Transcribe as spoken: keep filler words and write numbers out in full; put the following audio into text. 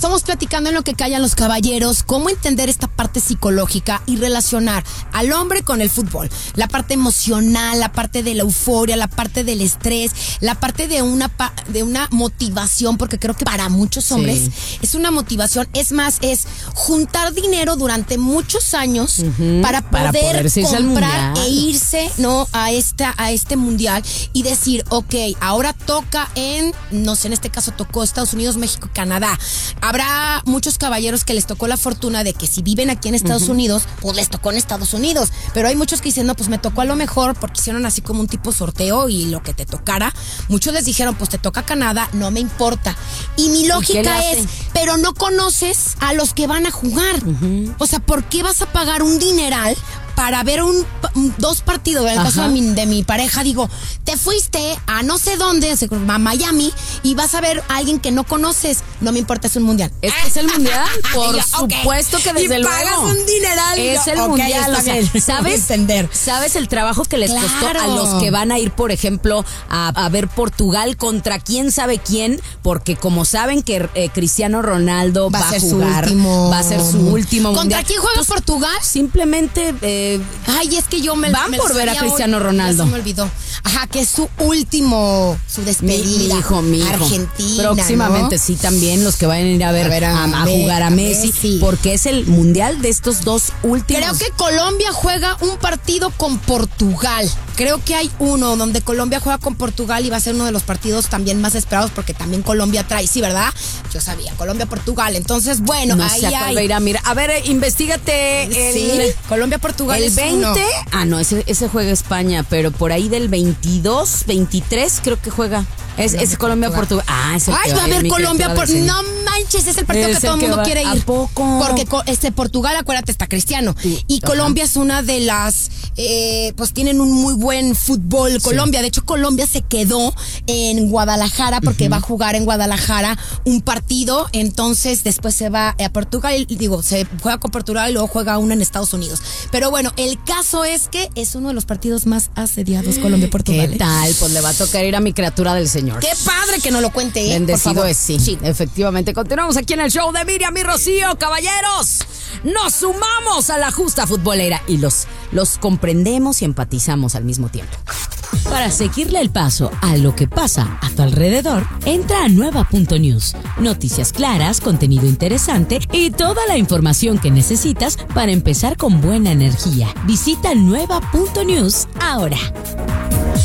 estamos platicando en lo que callan los caballeros, cómo entender esta parte psicológica y relacionar al hombre con el fútbol. La parte emocional, la parte de la euforia, la parte del estrés, la parte de una, de una motivación, porque creo que para muchos hombres sí. es una motivación. Es más, es juntar dinero durante muchos años uh-huh, para poder para comprar e irse no a esta a este mundial y decir, ok, ahora toca en, no sé, en este caso tocó Estados Unidos, México, Canadá. Habrá muchos caballeros que les tocó la fortuna de que si viven aquí en Estados uh-huh. Unidos, pues les tocó en Estados Unidos. Pero hay muchos que dicen, no, pues me tocó a lo mejor porque hicieron así como un tipo sorteo y lo que te tocara. Muchos les dijeron, pues te toca Canadá, no me importa. Y mi lógica es, pero no conoces a los que van a jugar. Uh-huh. O sea, ¿por qué vas a pagar un dineral para ver un, un dos partidos? En el caso de mi, de mi pareja, digo, te fuiste a no sé dónde, a Miami, y vas a ver a alguien que no conoces. No me importa, es un mundial. ¿Es, es el mundial? Por supuesto okay. que desde y luego. pagas un dineral. Es el okay, mundial. O sea, ¿sabes, ¿Sabes el trabajo que les claro. costó a los que van a ir, por ejemplo, a, a ver Portugal contra quién sabe quién? Porque como saben que eh, Cristiano Ronaldo va, va a jugar, último. va a ser su último ¿Contra mundial. ¿Contra quién juega pues, Portugal? Simplemente eh, ay, es que yo me van me por ver a Cristiano Ronaldo. Se me olvidó. Ajá, que es su último, su despedida. Mi hijo, mi hijo. Argentina. Próximamente, ¿no? Sí, también los que vayan a ir a ver a, ver, a, a, a jugar a, a Messi, Messi, porque es el mundial de estos dos últimos. Creo que Colombia juega un partido con Portugal. Creo que hay uno donde Colombia juega con Portugal y va a ser uno de los partidos también más esperados porque también Colombia trae, sí, ¿verdad? Yo sabía, Colombia-Portugal. Entonces, bueno, no ahí sé hay. Irá, mira, a ver, investígate el sí, Colombia-Portugal. El veinte, uno. ah, no, ese, ese juega España, pero por ahí del veintidós, veintitrés creo que juega. Es, Colombia, es Colombia-Portugal. Ah, es el Ay, que va a haber Colombia por no manches, es el partido es que todo el mundo va. quiere ir. ¿A poco? Porque este Portugal, acuérdate, está Cristiano. Sí. Y Ajá. Colombia es una de las eh, pues tienen un muy buen fútbol. Colombia, sí. de hecho Colombia se quedó en Guadalajara porque uh-huh. va a jugar en Guadalajara un partido, entonces después se va a Portugal, digo, se juega con Portugal y luego juega uno en Estados Unidos. Pero bueno, el caso es que es uno de los partidos más asediados Colombia-Portugal. ¿Qué tal? Pues le va a tocar ir a mi criatura del Señor. Qué padre que no lo cuente, ¿eh? Bendecido es, sí. sí. Efectivamente. Continuamos aquí en el show de Miriam y Rocío, caballeros. Nos sumamos a la justa futbolera y los, los comprendemos y empatizamos al mismo tiempo. Para seguirle el paso a lo que pasa a tu alrededor, entra a nueva punto news. Noticias claras, contenido interesante y toda la información que necesitas para empezar con buena energía. Visita nueva punto news ahora.